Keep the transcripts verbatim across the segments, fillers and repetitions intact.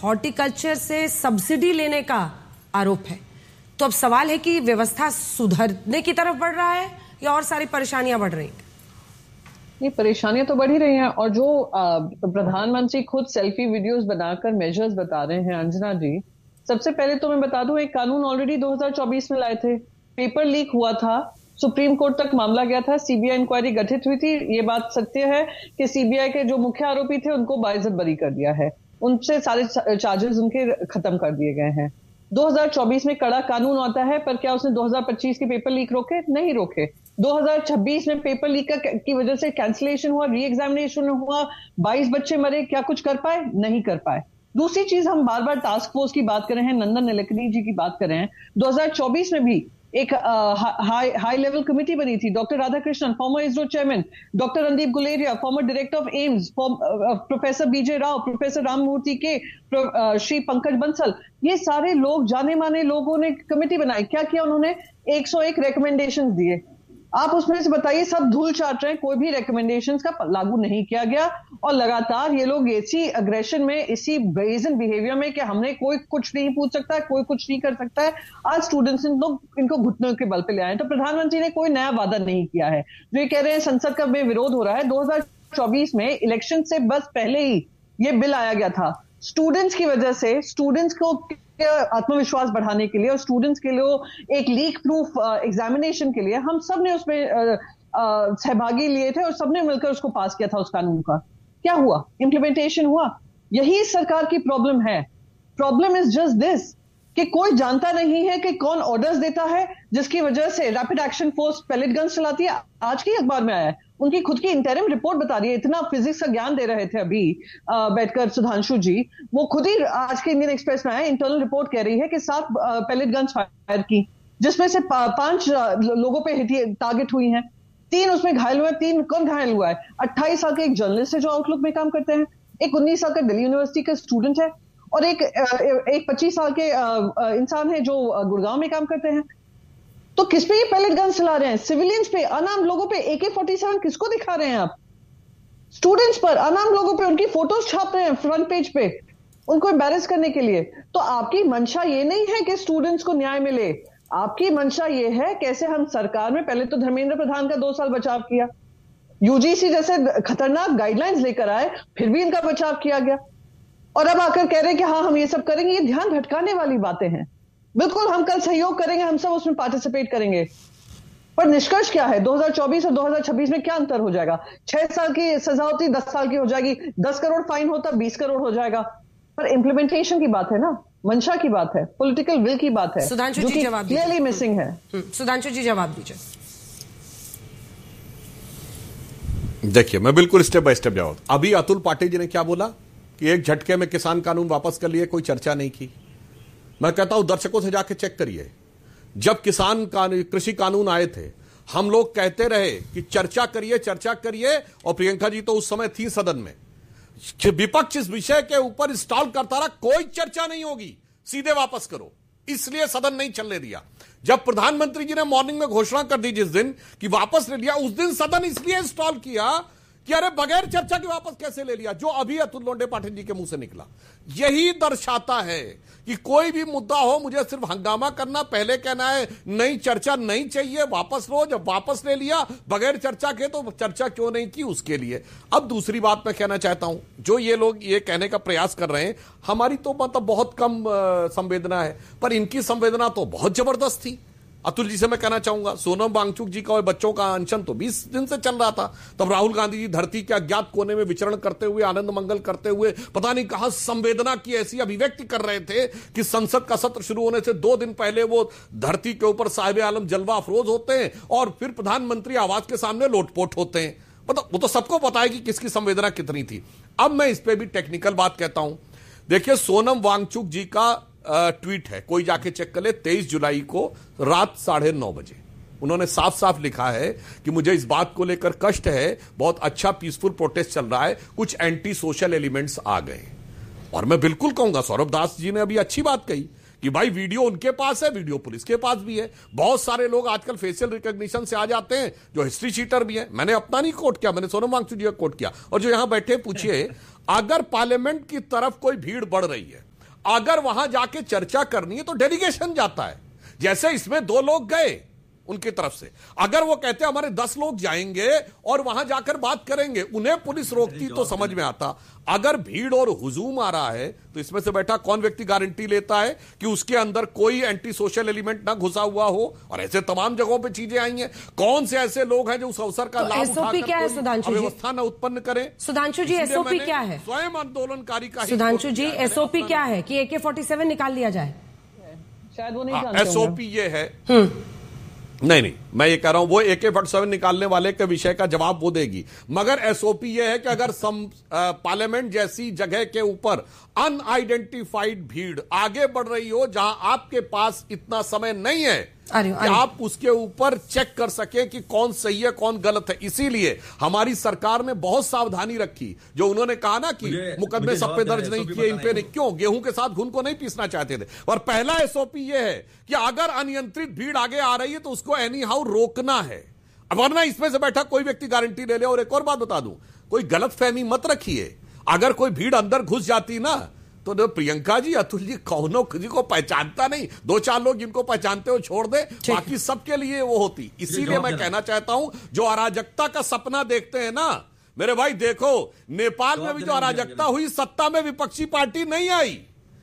Horticulture से subsidy लेने का आरोप है। तो अब सवाल है कि व्यवस्था सुधरने की तरफ बढ़ रहा है या और सारी परेशानियां बढ़ रही हैं? ये परेशानियां तो बढ़ ही रही हैं, और जो प्रधानमंत्री खुद सेल्फी वीडियोस बनाकर मेजर्स बता रहे हैं अंजना जी, सबसे पहले तो मैं बता दूं, एक कानून ऑलरेडी दो हज़ार चौबीस में लाए थे, पेपर लीक हुआ था, सुप्रीम कोर्ट तक मामला गया था, सीबीआई इंक्वायरी गठित हुई थी। ये बात सत्य है कि सीबीआई के जो मुख्य आरोपी थे उनको बाइज्जत बरी कर दिया है, उनसे सारे चार्जेस उनके खत्म कर दिए गए हैं। दो हज़ार चौबीस में कड़ा कानून आता है, पर क्या उसने दो हज़ार पच्चीस के पेपर लीक रोके? नहीं रोके। दो हज़ार छब्बीस में पेपर लीक की वजह से कैंसिलेशन हुआ, री एग्जामिनेशन हुआ, बाईस बच्चे मरे, क्या कुछ कर पाए? नहीं कर पाए। दूसरी चीज, हम बार बार टास्क फोर्स की बात कर रहे हैं, नंदन नीलेकनी जी की बात कर रहे हैं। दो हज़ार चौबीस में भी एक हाई हाई लेवल कमेटी बनी थी, doctor Radhakrishnan farmer ISRO chairman, doctor Randeep Guleria farmer director of AIIMS, professor BJ Rao, professor Ramamurthy के, श्री पंकज बंसल, ये सारे लोग जाने माने लोगों ने कमेटी बनाई। क्या किया उन्होंने? एक सौ एक रिकमेंडेशंस दिए। आप उसमें से बताइए, सब धूल चाट रहे हैं, कोई भी रिकमेंडेशंस का लागू नहीं किया गया, और लगातार ये लोग इसी अग्रेशन में, इसी ब्रेजन बिहेवियर में कि हमने कोई कुछ नहीं पूछ सकता है, कोई कुछ नहीं कर सकता है, आज स्टूडेंट्स लोग इनको घुटनों के बल पे ले आए। तो प्रधानमंत्री ने कोई नया वादा नहीं किया है। जो ये कह रहे हैं संसद का में विरोध हो रहा है, दो हज़ार चौबीस में इलेक्शन से बस पहले ही ये बिल आया गया था। स्टूडेंट्स की वजह से, स्टूडेंट्स को आत्मविश्वास बढ़ाने के लिए और स्टूडेंट्स के लिए एक लीक प्रूफ एग्जामिनेशन के लिए हम सब ने उसमें सहभागी लिए थे और सबने मिलकर उसको पास किया था उस कानून का। क्या हुआ? इम्प्लीमेंटेशन हुआ? यही सरकार की प्रॉब्लम है। प्रॉब्लम इज जस्ट दिस कि कोई जानता नहीं है कि कौन ऑर्डर्स देता है, जिसकी वजह से rapid action force palette guns चलाती है। आज की अखबार में आया है, उनकी खुद की इंटरिम रिपोर्ट बता रही है। इतना फिजिक्स का ज्ञान दे रहे थे अभी बैठकर सुधांशु जी, वो खुद ही आज के इंडियन एक्सप्रेस में आया, इंटरनल रिपोर्ट कह रही है कि सात पैलेट गन्स फायर की, जिसमें से पांच लोगों पे टारगेट हुई हैं, तीन उसमें घायल हुए। तीन कौन घायल हुआ है? अट्ठाईस साल के एक जर्नलिस्ट है जो आउटलुक में काम करते हैं, एक उन्नीस साल का दिल्ली यूनिवर्सिटी का स्टूडेंट है, और एक एक पच्चीस साल के इंसान है जो गुड़गांव में काम करते हैं। तो किस पे ये पैलेट गन चला रहे हैं? सिविलियंस पे, अनाम लोगों पे। ए के फोर्टी सेवन किसको दिखा रहे हैं आप? स्टूडेंट्स पर, अनाम लोगों पे उनकी फोटोज छाप रहे हैं फ्रंट पेज पे, उनको एम्बैरेस करने के लिए। तो आपकी मंशा ये नहीं है कि स्टूडेंट्स को न्याय मिले, आपकी मंशा ये है कैसे हम सरकार में, पहले तो धर्मेंद्र प्रधान का दो साल बचाव किया, यूजीसी जैसे खतरनाक गाइडलाइंस लेकर आए, फिर भी इनका बचाव किया गया, और अब आकर कह रहे हैं कि हाँ हम ये सब करेंगे। ये ध्यान भटकाने वाली बातें हैं। बिल्कुल हम कल सहयोग करेंगे, हम सब उसमें पार्टिसिपेट करेंगे, पर निष्कर्ष क्या है? दो हज़ार चौबीस और दो हज़ार छब्बीस में क्या अंतर हो जाएगा? छह साल की सजा होती दस साल की हो जाएगी, दस करोड़ फाइन होता बीस करोड़ हो जाएगा। पर इंप्लीमेंटेशन की बात है ना, मंशा की बात है, पॉलिटिकल विल की बात है, सुधांशु जी जवाब क्लियरली मिसिंग है। सुधांशु जी जवाब दीजिए। देखिए, मैं बिल्कुल स्टेप बाय स्टेप जवाब। अभी अतुल पाटिल जी ने क्या बोला कि एक झटके में किसान कानून वापस कर लिए, कोई चर्चा नहीं की। मैं कहता हूं दर्शकों से जाके चेक करिए, जब किसान कानून, कृषि कानून आए थे, हम लोग कहते रहे कि चर्चा करिए चर्चा करिए, और प्रियंका जी तो उस समय थी सदन में, विपक्ष इस विषय के ऊपर स्टॉल करता रहा, कोई चर्चा नहीं होगी, सीधे वापस करो, इसलिए सदन नहीं चलने दिया। जब प्रधानमंत्री जी ने मॉर्निंग में घोषणा कर दी जिस दिन कि वापस ले लिया, उस दिन सदन इसलिए स्टॉल किया कि अरे बगैर चर्चा के वापस कैसे ले लिया, जो अभी अतुल लोंडे पाटिल जी के मुंह से निकला। यही दर्शाता है कि कोई भी मुद्दा हो, मुझे सिर्फ हंगामा करना, पहले कहना है नहीं चर्चा नहीं चाहिए, वापस लो, जब वापस ले लिया बगैर चर्चा के, तो चर्चा क्यों नहीं की उसके लिए। अब दूसरी बात मैं कहना चाहता हूं, जो ये लोग ये कहने का प्रयास कर रहे हैं, हमारी तो मतलब बहुत कम संवेदना है, पर इनकी संवेदना तो बहुत जबरदस्त थी। अतुल जी से मैं कहना चाहूंगा, सोनम वांगचुक जी का और बच्चों का अनशन तो बीस दिन से चल रहा था, तब राहुल गांधी जी धरती के अज्ञात कोने में विचरण करते हुए, आनंद मंगल करते हुए, पता नहीं कहां संवेदना की ऐसी अभिव्यक्ति कर रहे थे कि संसद का सत्र शुरू होने से दो दिन पहले वो धरती के ऊपर साहिब आलम जलवा अफरोज होते हैं और फिर प्रधानमंत्री आवास के सामने लोटपोट होते हैं। मतलब वो तो सबको पता है कि किसकी संवेदना कितनी थी। अब मैं इस पर भी टेक्निकल बात कहता हूं। देखिए, सोनम वांगचुक जी का ट्वीट है, कोई जाके चेक कर ले, तेईस जुलाई को रात साढ़े नौ बजे उन्होंने साफ साफ लिखा है कि मुझे इस बात को लेकर कष्ट है, बहुत अच्छा पीसफुल प्रोटेस्ट चल रहा है, कुछ एंटी सोशल एलिमेंट्स आ गए। और मैं बिल्कुल कहूंगा, सौरभ दास जी ने अभी अच्छी बात कही कि भाई वीडियो उनके पास है, वीडियो पुलिस के पास भी है। बहुत सारे लोग आजकल फेशियल रिकॉग्निशन से आ जाते हैं जो हिस्ट्री शीटर भी है। मैंने अपना नहीं कोट किया, मैंने सोनम वांगचुक जी का कोट किया। और जो यहां बैठे पूछिए, अगर पार्लियामेंट की तरफ कोई भीड़ बढ़ रही है, अगर वहां जाके चर्चा करनी है तो डेलीगेशन जाता है, जैसे इसमें दो लोग गए उनकी तरफ से। अगर वो कहते हैं हमारे दस लोग जाएंगे और वहां जाकर बात करेंगे, उन्हें पुलिस रोकती तो समझ में आता। अगर भीड़ और हुजूम आ रहा है तो इसमें से बैठा कौन व्यक्ति गारंटी लेता है कि उसके अंदर कोई एंटी सोशल एलिमेंट ना घुसा हुआ हो? और ऐसे तमाम जगहों पे चीजें आई हैं। कौन से ऐसे लोग हैं जो उस अवसर का लाभ उठाकर अव्यवस्था न उत्पन्न करें? सुधांशु जी, एसओपी क्या है? स्वयं आंदोलनकारी का सुधांशु जी, एसओपी क्या है कि ए के फोर्टी सेवन निकाल लिया जाए? शायद वो नहीं जानते। एसओपी ये है, नहीं नहीं मैं ये कह रहा हूं वो ए के फोर्टी सेवन निकालने वाले के विषय का जवाब वो देगी, मगर एसओपी ये है कि अगर सम पार्लियामेंट जैसी जगह के ऊपर अनआइडेंटिफाइड भीड़ आगे बढ़ रही हो, जहां आपके पास इतना समय नहीं है कि आप उसके ऊपर चेक कर सके कि कौन सही है कौन गलत है, इसीलिए हमारी सरकार ने बहुत सावधानी रखी। जो उन्होंने कहा ना कि मुकदमे सब पे दर्ज नहीं किए, इन पे नहीं, क्यों? गेहूं के साथ घुन को नहीं पीसना चाहते थे। और पहला एसओपी यह है कि अगर अनियंत्रित भीड़ आगे आ रही है तो उसको एनी हाउ रोकना है, वरना इसमें से बैठा कोई व्यक्ति गारंटी ले ले। और एक और बात बता दूं, कोई गलत फहमी मत रखिए। अगर कोई भीड़ अंदर घुस जाती ना तो प्रियंका जी, अतुल जी कौनों किसी को पहचानता नहीं, दो चार लोग जिनको पहचानते हो छोड़ दे, बाकी सबके लिए वो होती। इसीलिए मैं कहना चाहता हूं, जो अराजकता का सपना देखते हैं ना मेरे भाई, देखो नेपाल में भी जो अराजकता हुई, सत्ता में विपक्षी पार्टी नहीं आई।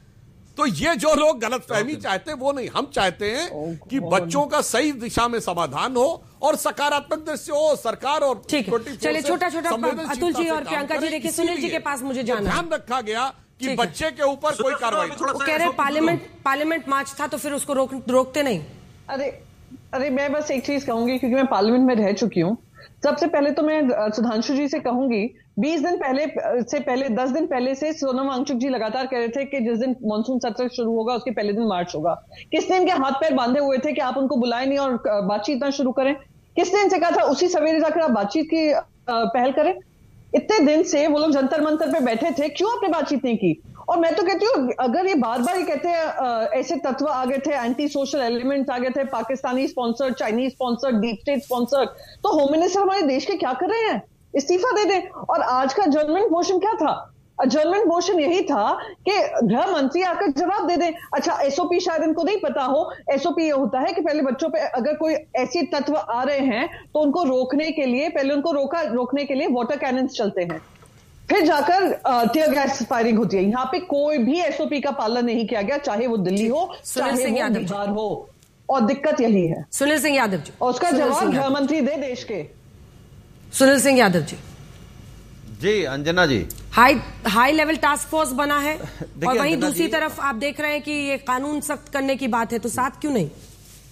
तो ये जो लोग गलत फहमी चाहते वो नहीं, हम चाहते हैं कि बच्चों का सही दिशा में समाधान हो और सकारात्मक दृश्य हो सरकार और। चलिए छोटा छोटा अतुल जी और प्रियंका जी, देखिए सुनील जी के पास मुझे जाना, ध्यान रखा गया कि बच्चे के ऊपर कोई कार्रवाई। वो कह रहे हैं पार्लियामेंट पार्लियामेंट मार्च था तो फिर उसको रोक रोकते नहीं। अरे अरे मैं बस एक चीज कहूंगी, क्योंकि मैं पार्लियामेंट में रह चुकी हूँ। सबसे पहले तो मैं सुधांशु जी से कहूंगी, बीस दिन पहले से पहले दस दिन पहले से सोनम वांगचुक जी लगातार कह रहे थे कि जिस दिन मानसून सत्र शुरू होगा उसके पहले दिन मार्च होगा। किसने इनके हाथ पैर बांधे हुए थे कि आप उनको बुलाए नहीं और बातचीत ना शुरू करें? किसने इनसे कहा था उसी सवेरे जाकर आप बातचीत की पहल करें? इतने दिन से वो लोग जंतर मंतर पे बैठे थे, क्यों आपने बातचीत नहीं की? और मैं तो कहती हूँ, अगर ये बार बार ये कहते हैं ऐसे तत्व आ गए थे, एंटी सोशल एलिमेंट्स आ गए थे, Pakistani sponsored, Chinese sponsored, deep state sponsored, तो होम मिनिस्टर हमारे देश के क्या कर रहे हैं? इस्तीफा दे दें। और आज का अजर्नमेंट मोशन क्या था? अजर्नमेंट मोशन यही था कि गृह मंत्री आकर जवाब दे दें। अच्छा, एसओपी शायद इनको नहीं पता हो, एसओपी ये होता है कि पहले बच्चों पे अगर कोई ऐसे तत्व आ रहे हैं तो उनको रोकने के लिए पहले उनको रोका रोकने के लिए वाटर कैनन्स चलते हैं, फिर जाकर टीयर गैस फायरिंग होती है। यहाँ पे कोई भी एसओपी का पालन नहीं किया गया, चाहे वो दिल्ली हो चाहे वो बिहार हो, और दिक्कत यही है। सुनील सिंह यादव जी, और उसका जवाब गृह मंत्री दे देश के। सुनील सिंह यादव जी। जी अंजना जी, high high level task force बना है और वहीं दूसरी तरफ आप देख रहे हैं कि ये कानून सख्त करने की बात है, तो साथ क्यों नहीं?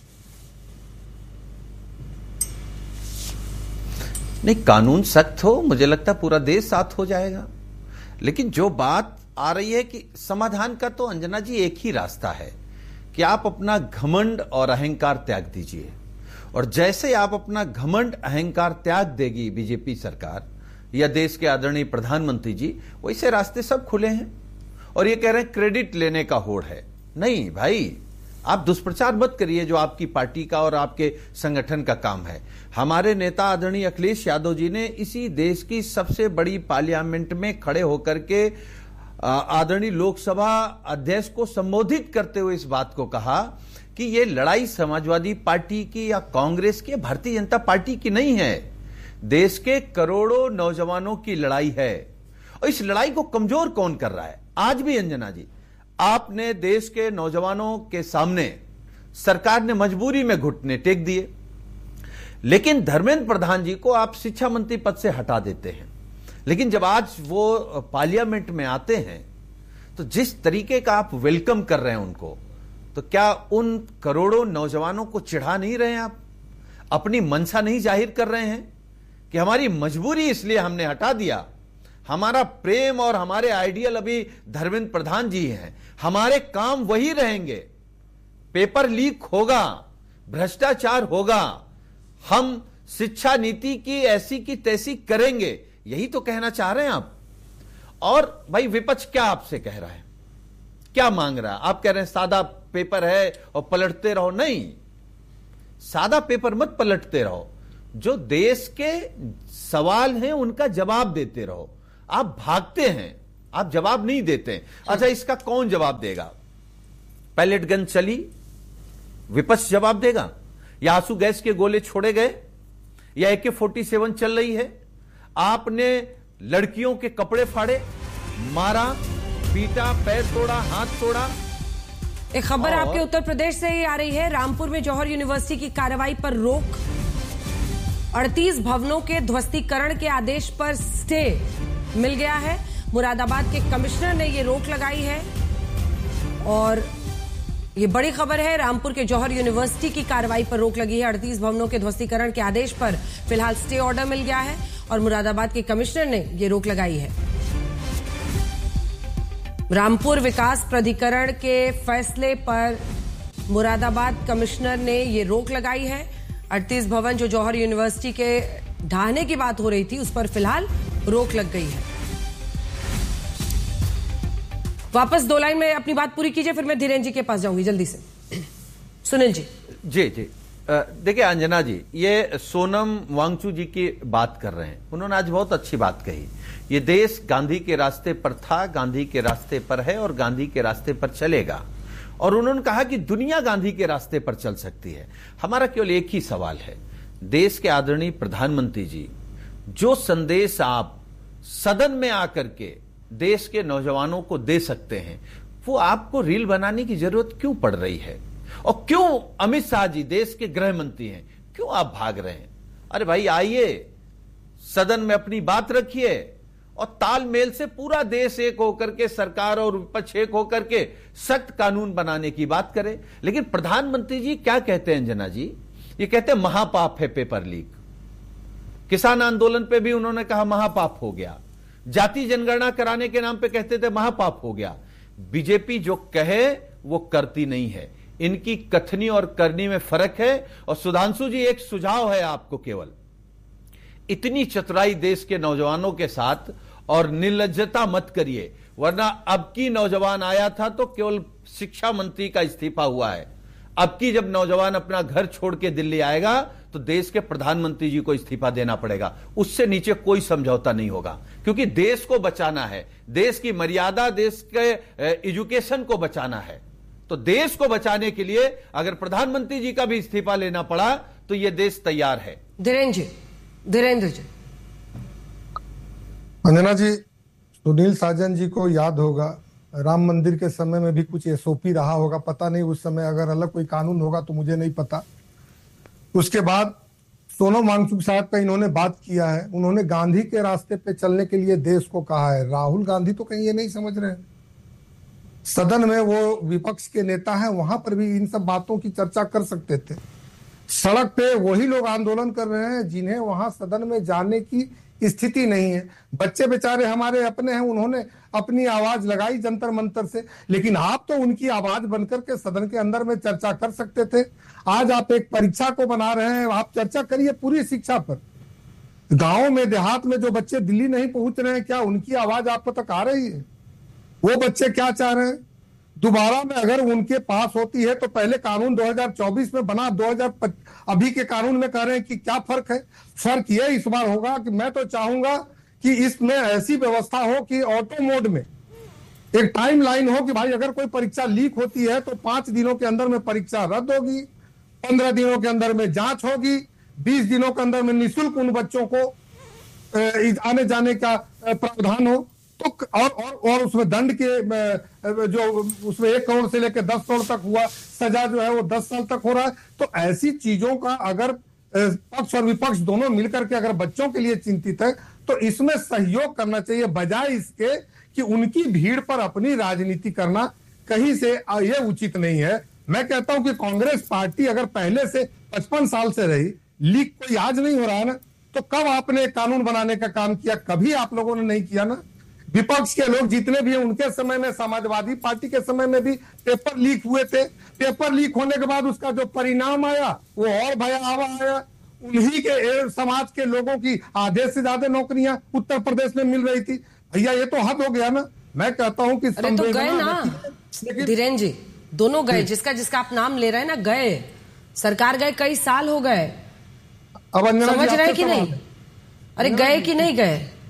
नहीं, कानून सख्त हो, मुझे लगता है पूरा देश साथ हो जाएगा। लेकिन जो बात आ रही है कि समाधान का तो अंजना जी एक ही रास्ता है कि आप अपना घमंड और अहंकार त्याग दीजिए। और जैसे आप अपना घमंड अहंकार त्याग देगी बीजेपी सरकार या देश के आदरणीय प्रधानमंत्री जी, वैसे रास्ते सब खुले हैं। और ये कह रहे हैं क्रेडिट लेने का होड़ है। नहीं भाई, आप दुष्प्रचार मत करिए जो आपकी पार्टी का और आपके संगठन का काम है। हमारे नेता आदरणीय अखिलेश यादव जी ने इसी देश की सबसे बड़ी पार्लियामेंट में खड़े होकर के आदरणीय लोकसभा अध्यक्ष को संबोधित करते हुए इस बात को कहा कि ये लड़ाई समाजवादी पार्टी की या कांग्रेस की, भारतीय जनता पार्टी की नहीं है, देश के करोड़ों नौजवानों की लड़ाई है। और इस लड़ाई को कमजोर कौन कर रहा है? आज भी अंजना जी, आपने देश के नौजवानों के सामने सरकार ने मजबूरी में घुटने टेक दिए, लेकिन धर्मेंद्र प्रधान जी को आप शिक्षा मंत्री पद से हटा देते हैं। लेकिन जब आज वो पार्लियामेंट में आते हैं तो जिस तरीके का आप वेलकम कर रहे हैं उनको, तो क्या उन करोड़ों नौजवानों को चिढ़ा नहीं रहे हैं? आप अपनी मंशा नहीं जाहिर कर रहे हैं कि हमारी मजबूरी इसलिए हमने हटा दिया, हमारा प्रेम और हमारे आइडियल अभी धर्मेंद्र प्रधान जी हैं, हमारे काम वही रहेंगे, पेपर लीक होगा, भ्रष्टाचार होगा, हम शिक्षा नीति की ऐसी की तैसी करेंगे, यही तो कहना चाह रहे हैं आप। और भाई विपक्ष क्या आपसे कह रहा है, क्या मांग रहा है? आप कह रहे हैं सादा पेपर है और पलटते रहो। नहीं, सादा पेपर मत पलटते रहो, जो देश के सवाल हैं उनका जवाब देते रहो। आप भागते हैं, आप जवाब नहीं देते। अच्छा, इसका कौन जवाब देगा? पैलेट गन चली, विपक्ष जवाब देगा? या आंसू गैस के गोले छोड़े गए, या ए के फोर्टी सेवन चल रही है? आपने लड़कियों के कपड़े फाड़े, मारा, पीटा, पैर तोड़ा, हाथ तोड़ा। एक खबर आपके उत्तर प्रदेश से ही आ रही है। रामपुर में जौहर यूनिवर्सिटी की कार्रवाई पर रोक, अड़तीस भवनों के ध्वस्तीकरण के आदेश पर स्टे मिल गया है। मुरादाबाद के कमिश्नर ने यह रोक लगाई है और ये बड़ी खबर है। रामपुर के जौहर यूनिवर्सिटी की कार्रवाई पर रोक लगी है। अड़तीस भवनों के ध्वस्तीकरण के आदेश पर फिलहाल स्टे ऑर्डर मिल गया है और मुरादाबाद के कमिश्नर ने यह रोक लगाई है। रामपुर विकास प्राधिकरण के फैसले पर मुरादाबाद कमिश्नर ने यह रोक लगाई है। अड़तीस भवन जो जौहर यूनिवर्सिटी के ढहाने की बात हो रही थी, उस पर फिलहाल रोक लग गई है। वापस दो लाइन में अपनी बात पूरी कीजिए, फिर मैं धीरेन्द्र जी के पास जाऊंगी जल्दी से। सुनील जी। जी जी देखिए अंजना जी, ये सोनम वांगचू जी की बात कर रहे हैं। उन्होंने आज बहुत अच्छी बात कही। ये देश गांधी के रास्ते पर था, गांधी के रास्ते पर है और गांधी के रास्ते पर चलेगा। और उन्होंने कहा कि दुनिया गांधी के रास्ते पर चल सकती है। हमारा केवल एक ही सवाल है, देश के आदरणीय प्रधानमंत्री जी, जो संदेश आप सदन में आकर के देश के नौजवानों को दे सकते हैं, वो आपको रील बनाने की जरूरत क्यों पड़ रही है? और क्यों अमित शाह जी देश के गृह मंत्री हैं, क्यों आप भाग रहे हैं? अरे भाई आइए, सदन में अपनी बात रखिए और तालमेल से पूरा देश एक होकर के, सरकार और विपक्ष एक होकर के सख्त कानून बनाने की बात करें। लेकिन प्रधानमंत्री जी क्या कहते हैं अंजना जी? ये कहते हैं महापाप है पेपर लीक। किसान आंदोलन पे भी उन्होंने कहा महापाप हो गया। जाति जनगणना कराने के नाम पे कहते थे महापाप हो गया। बीजेपी जो कहे वो करती नहीं है। इनकी कथनी और करनी में फर्क है। और सुधांशु जी, एक सुझाव है आपको, केवल इतनी चतुराई देश के नौजवानों के साथ और निर्लज्जता मत करिए, वरना अब की नौजवान आया था तो केवल शिक्षा मंत्री का इस्तीफा हुआ है। अब की जब नौजवान अपना घर छोड़ के दिल्ली आएगा तो देश के प्रधानमंत्री जी को इस्तीफा देना पड़ेगा। उससे नीचे कोई समझौता नहीं होगा, क्योंकि देश को बचाना है, देश की मर्यादा, देश के एजुकेशन को बचाना है। तो देश को बचाने के लिए अगर प्रधानमंत्री जी का भी इस्तीफा लेना पड़ा तो यह देश तैयार है। धीरेन्द्र जी। धीरेन्द्र जी। अंजना जी, सुनील साजन जी को याद होगा राम मंदिर के समय में भी कुछ एसओपी रहा होगा, पता नहीं उस समय अगर अलग कोई कानून होगा तो मुझे नहीं पता। उसके बाद सोनम वांगचुक साहब का इन्होंने बात किया है, उन्होंने गांधी के रास्ते पे चलने के लिए देश को कहा है। राहुल गांधी तो कहीं ये नहीं समझ रहे हैं। सदन में वो विपक्ष के नेता हैं, वहां पर भी इन सब बातों की चर्चा कर सकते थे। सड़क पे वही लोग आंदोलन कर रहे हैं जिन्हें वहां सदन में जाने की स्थिति नहीं है। बच्चे बेचारे हमारे अपने हैं, उन्होंने अपनी आवाज लगाई जंतर मंतर से, लेकिन आप तो उनकी आवाज बनकर के सदन के अंदर में चर्चा कर सकते थे। आज आप एक परीक्षा को बना रहे हैं, आप चर्चा करिए पूरी शिक्षा पर। गांव में देहात में जो बच्चे दिल्ली नहीं पहुंच रहे हैं, क्या उनकी आवाज आप तक आ रही है? वो बच्चे क्या चाह रहे हैं? दोबारा में अगर उनके पास होती है तो पहले कानून दो हज़ार चौबीस में बना, दो हज़ार अभी के कानून में कह रहे हैं कि क्या फर्क है? फर्क ये इस बार होगा कि मैं तो चाहूंगा कि इसमें ऐसी व्यवस्था हो कि ऑटो मोड में एक टाइम लाइन हो कि भाई अगर कोई परीक्षा लीक होती है तो पांच दिनों के अंदर में परीक्षा रद्द होगी, पंद्रह दिनों के अंदर में जांच होगी, बीस दिनों के अंदर में निःशुल्क उन बच्चों को आने जाने का प्रावधान हो। तो और और और उसमें दंड के जो उसमें एक करोड़ से लेकर दस करोड़ तक हुआ, सजा जो है वो दस साल तक हो रहा है। तो ऐसी चीजों का अगर पक्ष और विपक्ष दोनों मिलकर के अगर बच्चों के लिए चिंतित है तो इसमें सहयोग करना चाहिए, बजाय इसके कि उनकी भीड़ पर अपनी राजनीति करना कहीं से ये उचित नहीं है। मैं कहता हूं कि कांग्रेस पार्टी अगर पहले से पचपन साल से रही, लीक कोई आज नहीं हो रहा है ना, तो कब आपने कानून बनाने का काम किया? कभी आप लोगों ने नहीं किया ना। विपक्ष के लोग जितने भी हैं उनके समय में, समाजवादी पार्टी के समय में भी पेपर लीक हुए थे। पेपर लीक होने के बाद उसका जो परिणाम आया वो और भयावह आया। उन्हीं के समाज के लोगों की आधे से ज्यादा नौकरियां उत्तर प्रदेश में मिल रही थी। भैया ये तो हद हो गया ना। मैं कहता हूं कि अरे तो गए ना धीरेन्द्र जी, दोनों गए, जिसका जिसका आप नाम ले रहे हैं ना, गए सरकार गए, कई साल हो गए। अब समझ रहे कि नहीं? अरे गए कि नहीं गए?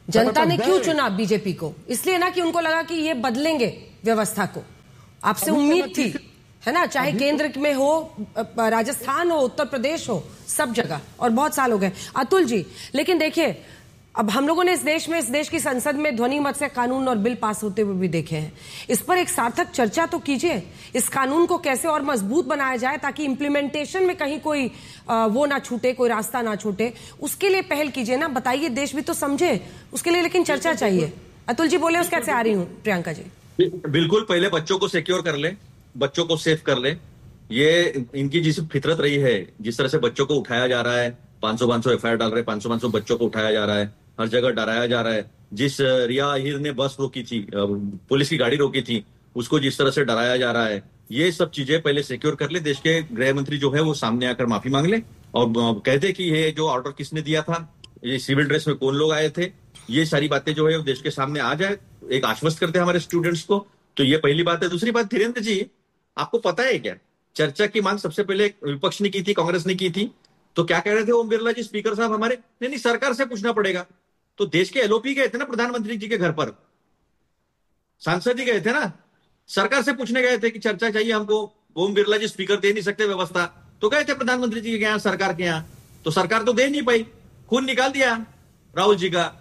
जनता ने क्यों चुना बीजेपी को? इसलिए ना कि उनको लगा कि ये बदलेंगे व्यवस्था को। आपसे उम्मीद थी, है ना, चाहे केंद्र में हो, राजस्थान हो, उत्तर प्रदेश हो, सब जगह, और बहुत साल हो गए। अतुल जी, लेकिन देखिए, अब हम लोगों ने इस देश में, इस देश की संसद में ध्वनि मत से कानून और बिल पास होते हुए भी देखे हैं। इस पर एक सार्थक चर्चा तो कीजिए। इस कानून को कैसे और मजबूत बनाया जाए ताकि इंप्लीमेंटेशन में कहीं कोई आ, वो ना छूटे, कोई रास्ता ना छूटे, उसके लिए पहल कीजिए ना। बताइए, देश भी तो समझे उसके लिए, लेकिन चर्चा चाहिए। अतुल जी बोले, उसके से आ रही हूँ प्रियंका जी। बिल्कुल, पहले बच्चों को सिक्योर कर ले, बच्चों को सेफ कर ले। ये इनकी जिस फितरत रही है, जिस तरह से बच्चों को उठाया जा रहा है, पांच सौ पांच सौ एफ आई आर डाल रहे, पांच सौ पांच सौ बच्चों को उठाया जा रहा है, हर जगह डराया जा रहा है। जिस रिया अहिर ने बस रोकी थी, पुलिस की गाड़ी रोकी थी, उसको जिस तरह से डराया जा रहा है, ये सब चीजें पहले सिक्योर कर ले। देश के गृह मंत्री जो है वो सामने आकर माफी मांग ले और कहते कि ये जो ऑर्डर किसने दिया था, ये सिविल ड्रेस में कौन लोग आए थे, ये सारी बातें जो है देश के सामने आ जाए, एक आश्वस्त करते हैं हमारे स्टूडेंट्स को। तो ये पहली बात है। दूसरी बात, धीरेन्द्र जी, आपको पता है क्या, चर्चा की मांग सबसे पहले विपक्ष ने की थी, कांग्रेस ने की थी। तो क्या कह रहे थे ओम बिरला जी, स्पीकर साहब हमारे, नहीं नहीं सरकार से पूछना पड़ेगा। तो देश के एल ओ पी गए थे ना प्रधानमंत्री जी के घर पर, सांसद जी गए थे ना, सरकार से पूछने गए थे कि चर्चा चाहिए हमको, ओम बिरला जी स्पीकर दे नहीं सकते व्यवस्था, तो गए थे प्रधानमंत्री जी के यहाँ, सरकार के यहाँ, तो सरकार तो दे नहीं पाई, खून निकाल दिया राहुल जी का।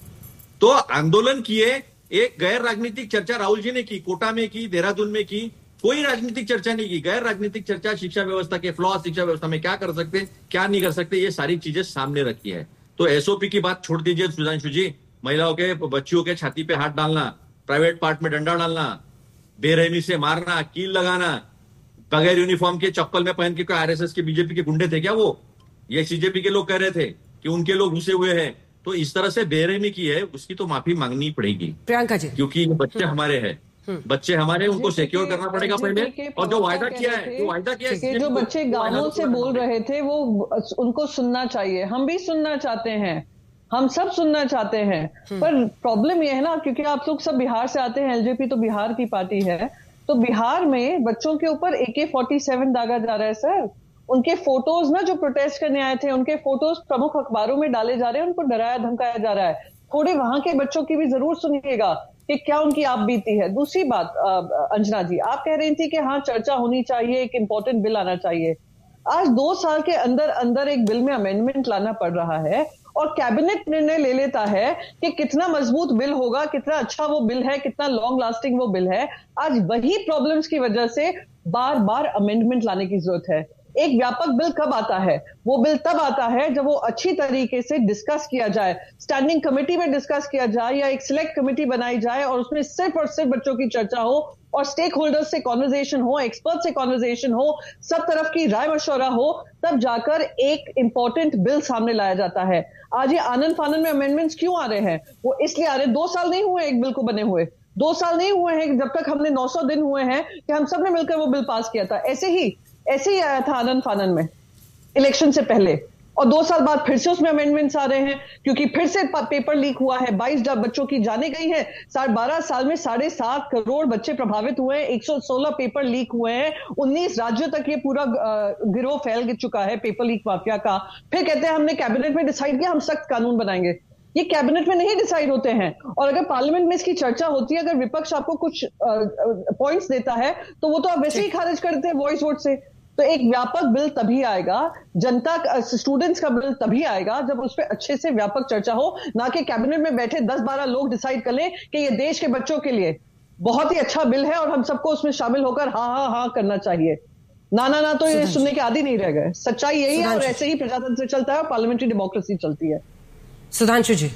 तो आंदोलन किए, एक गैर राजनीतिक चर्चा राहुल जी ने की, कोटा में की, देहरादून में की, कोई राजनीतिक चर्चा नहीं की, गैर राजनीतिक चर्चा शिक्षा व्यवस्था के फ्लॉ, शिक्षा व्यवस्था में क्या कर सकते, क्या नहीं कर सकते, ये सारी चीजें सामने रखी है। तो एस ओ पी की बात छोड़ दीजिए सुधांशु जी, महिलाओं के, बच्चियों के छाती पे हाथ डालना, प्राइवेट पार्ट में डंडा डालना, बेरहमी से मारना, कील लगाना, बगैर यूनिफॉर्म के चप्पल में पहन के, कोई आर एस एस के बीजेपी के गुंडे थे क्या वो? ये सी जे पी के लोग कह रहे थे कि उनके लोग घुसे हुए हैं। तो इस तरह से बेरहमी की है, उसकी तो माफी मांगनी पड़ेगी प्रियंका जी, क्योंकि बच्चे हमारे हैं, बच्चे हमारे, उनको सिक्योर करना पड़ेगा पहले। और जो वायदा किया है, जो वायदा किया है, जो बच्चे गांवों से बोल रहे थे, वो उनको सुनना चाहिए। हम भी सुनना चाहते हैं, हम सब सुनना चाहते हैं, पर प्रॉब्लम यह है ना, क्योंकि आप लोग सब बिहार से आते हैं, एल जे पी तो बिहार की पार्टी है, तो बिहार में बच्चों के ऊपर ए के फोर्टी सेवन दागा जा रहा है सर। उनके फोटोज ना, जो प्रोटेस्ट करने आए थे, उनके फोटोज प्रमुख अखबारों में डाले जा रहे हैं, उनको डराया धमकाया जा रहा है। थोड़े वहां के बच्चों की भी जरूर सुनिएगा कि क्या उनकी आप बीती है। दूसरी बात, अंजना जी, आप कह रही थी कि हाँ चर्चा होनी चाहिए, एक इंपॉर्टेंट बिल आना चाहिए। आज दो साल के अंदर अंदर एक बिल में अमेंडमेंट लाना पड़ रहा है और कैबिनेट निर्णय ले लेता है कि कितना मजबूत बिल होगा, कितना अच्छा वो बिल है, कितना लॉन्ग लास्टिंग वो बिल है। आज वही प्रॉब्लम्स की वजह से बार बार अमेंडमेंट लाने की जरूरत है। एक व्यापक बिल कब आता है? वो बिल तब आता है जब वो अच्छी तरीके से डिस्कस किया जाए, स्टैंडिंग कमेटी में डिस्कस किया जाए या एक सिलेक्ट कमेटी बनाई जाए और उसमें सिर्फ और सिर्फ बच्चों की चर्चा हो और स्टेक होल्डर्स से कॉन्वर्सेशन हो, एक्सपर्ट से कॉन्वर्सेशन हो, सब तरफ की राय मशवरा हो, तब जाकर एक इंपॉर्टेंट बिल सामने लाया जाता है। आज ये आनंद फानंद में अमेंडमेंट्स क्यों आ रहे हैं? वो इसलिए आ रहे हैं, दो साल नहीं हुए एक बिल को बने हुए, दो साल नहीं हुए हैं जब तक हमने नौ सौ दिन हुए हैं कि हम सब ने मिलकर वो बिल पास किया था। ऐसे ही ऐसे ही आया था आनंद फानंद में इलेक्शन से पहले, और दो साल बाद फिर से उसमें अमेंडमेंट्स आ रहे हैं क्योंकि फिर से पेपर लीक हुआ है, बाईस बच्चों की जाने गई है, साढ़े बारह साल में साढ़े सात करोड़ बच्चे प्रभावित हुए हैं, एक सौ सोलह पेपर लीक हुए हैं, उन्नीस राज्यों तक ये पूरा गिरोह फैल चुका है पेपर लीक माफिया का। फिर कहते हैं हमने कैबिनेट में डिसाइड किया हम सख्त कानून बनाएंगे। ये कैबिनेट में नहीं डिसाइड होते हैं, और अगर पार्लियामेंट में इसकी चर्चा होती है, अगर विपक्ष आपको कुछ पॉइंट्स देता है तो वो तो आप वैसे ही खारिज कर देते हैं वॉइस वोट से। तो एक व्यापक बिल तभी आएगा, जनता स्टूडेंट्स का बिल तभी आएगा जब उस पर अच्छे से व्यापक चर्चा हो, ना कि कैबिनेट में बैठे दस बारह लोग डिसाइड कर लें कि ये देश के बच्चों के लिए बहुत ही अच्छा बिल है और हम सबको उसमें शामिल होकर हाँ हाँ हाँ करना चाहिए। ना ना ना तो ये सुनने के आदी नहीं रह गए। सच्चाई यही है और ऐसे ही प्रजातंत्र चलता है और पार्लियामेंट्री डेमोक्रेसी चलती है। सुधांशु जी,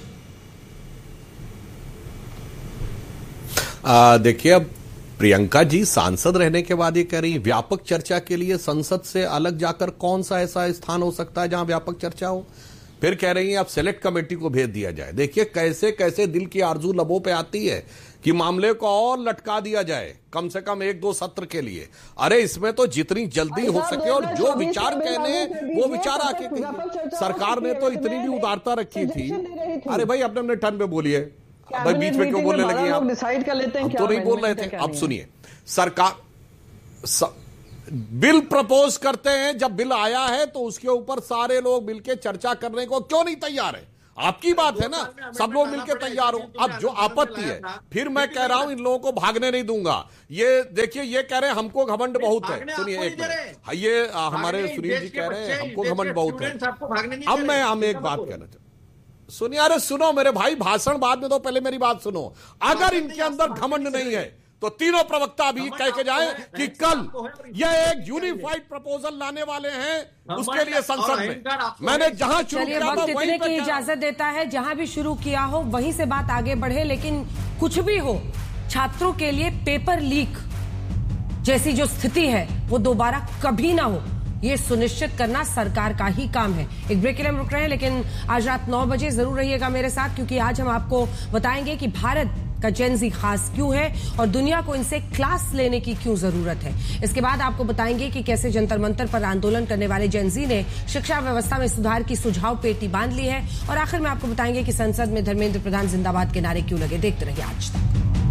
देखिए, अब प्रियंका जी सांसद रहने के बाद ये कह रही व्यापक चर्चा के लिए संसद से अलग जाकर कौन सा ऐसा स्थान हो सकता है जहां व्यापक चर्चा हो। फिर कह रही हैं अब सेलेक्ट कमेटी को भेज दिया जाए। देखिए कैसे कैसे दिल की आरजू लबों पे आती है कि मामले को और लटका दिया जाए कम से कम एक दो सत्र के लिए। अरे इसमें तो जितनी जल्दी हो सके और जो विचार कहने वो विचार आके कहिए। सरकार ने तो इतनी भी उदारता रखी थी। अरे भाई अपने अपने टर्न पे बोलिए, भाई बीच में क्यों बोलने लगी आप? डिसाइड कर लेते हैं, हम तो नहीं बोल रहे थे। अब सुनिए, सरकार स... बिल प्रपोज करते हैं, जब बिल आया है तो उसके ऊपर सारे लोग मिलकर चर्चा करने को क्यों नहीं तैयार है? आपकी बात है ना, सब लोग मिलकर तैयार हो। अब जो आपत्ति है, फिर मैं कह रहा हूं इन लोगों को भागने नहीं दूंगा। ये देखिए, ये कह रहे हैं हमको घमंड बहुत है। सुनिए एक मिनट, ये हमारे सुनील जी कह रहे हैं हमको घमंड बहुत है। अब मैं हम एक बात कहना चाहता हूं, सुनिए, अरे सुनो मेरे भाई, भाषण बाद में दो, पहले मेरी बात सुनो। अगर इनके अंदर घमंड नहीं है तो तीनों प्रवक्ता भी कह के जाएं कि कल ये एक यूनिफाइड प्रपोजल लाने वाले हैं उसके लिए संसद में। मैंने जहां शुरू किया था वहीं की इजाजत देता है, जहां भी शुरू किया हो वहीं से बात आगे बढ़े। लेकिन कुछ भी हो, छात्रों के लिए पेपर लीक जैसी जो स्थिति है वो दोबारा कभी ना हो, ये सुनिश्चित करना सरकार का ही काम है। एक ब्रेक के लिए हम रुक रहे हैं, लेकिन आज रात नौ बजे जरूर रहिएगा मेरे साथ, क्योंकि आज हम आपको बताएंगे कि भारत का जेनजी खास क्यों है और दुनिया को इनसे क्लास लेने की क्यों जरूरत है। इसके बाद आपको बताएंगे कि कैसे जंतर मंतर पर आंदोलन करने वाले जेनजी ने शिक्षा व्यवस्था में सुधार की सुझाव पेटी बांध ली है। और आखिर में आपको बताएंगे कि संसद में धर्मेंद्र प्रधान जिंदाबाद के नारे क्यों लगे। देखते रहिए आज तक।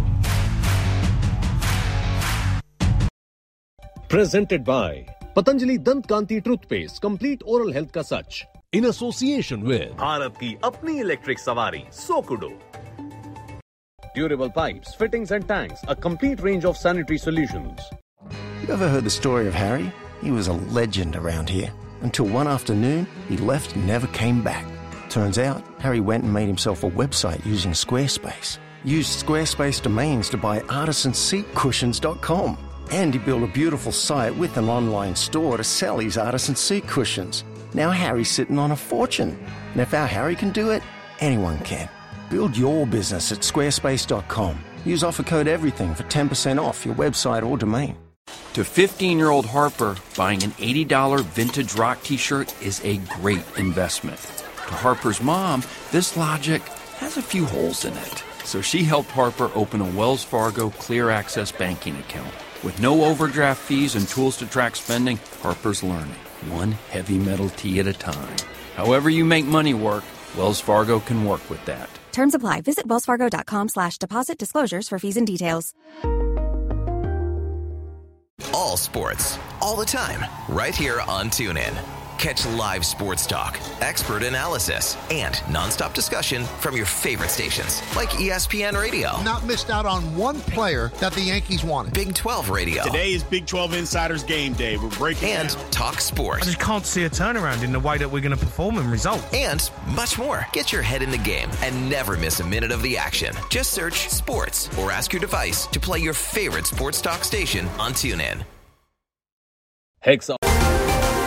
Presented by Patanjali Dant Kanti Toothpaste, Complete Oral Health का सच, in association with भारत की अपनी इलेक्ट्रिक सवारी सोकुडो, Durable Pipes, Fittings and Tanks, a complete range of sanitary solutions. You ever heard the story of Harry? He was a legend around here until one afternoon he left and never came back. Turns out Harry went and made himself a website using Squarespace. Used Squarespace domains to buy artisan seat cushions dot com. And he built a beautiful site with an online store to sell his artisan seat cushions. Now Harry's sitting on a fortune. And if our Harry can do it, anyone can. Build your business at squarespace dot com. Use offer code EVERYTHING for ten percent off your website or domain. To fifteen-year-old Harper, buying an eighty dollars vintage rock t-shirt is a great investment. To Harper's mom, this logic has a few holes in it. So she helped Harper open a Wells Fargo Clear Access banking account. With no overdraft fees and tools to track spending, Harper's learning, one heavy metal tea at a time. However you make money work, Wells Fargo can work with that. Terms apply. Visit wellsfargo.com slash deposit disclosures for fees and details. All sports, all the time, right here on TuneIn. Catch live sports talk, expert analysis, and nonstop discussion from your favorite stations like E S P N Radio. Not missed out on one player that the Yankees wanted. Big twelve Radio. Today is Big twelve Insiders game day. We're breaking and down. Talk sports. I just can't see a turnaround in the way that we're going to perform and result. And much more. Get your head in the game and never miss a minute of the action. Just search sports or ask your device to play your favorite sports talk station on TuneIn. Hex